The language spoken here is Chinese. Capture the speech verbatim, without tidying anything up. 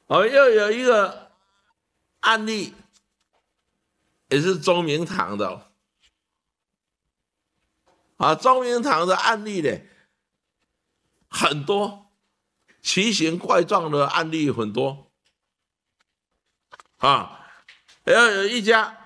哦，又有一个案例，也是中明堂的。啊，中明堂的案例呢很多，奇形怪状的案例很多。啊，要有一家